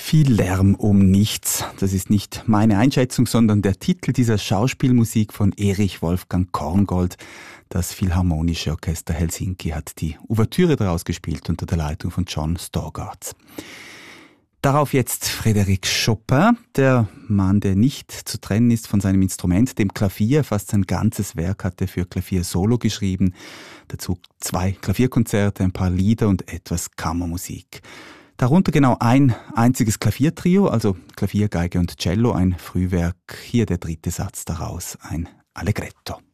Viel Lärm um nichts. Das ist nicht meine Einschätzung, sondern der Titel dieser Schauspielmusik von Erich Wolfgang Korngold. Das Philharmonische Orchester Helsinki hat die Ouvertüre daraus gespielt unter der Leitung von John Storgard. Darauf jetzt Frédéric Chopin, der Mann, der nicht zu trennen ist von seinem Instrument, dem Klavier. Fast sein ganzes Werk hat er für Klavier solo geschrieben. Dazu 2 Klavierkonzerte, ein paar Lieder und etwas Kammermusik. Darunter genau ein einziges Klaviertrio, also Klavier, Geige und Cello, ein Frühwerk. Hier der 3. Satz daraus, ein Allegretto.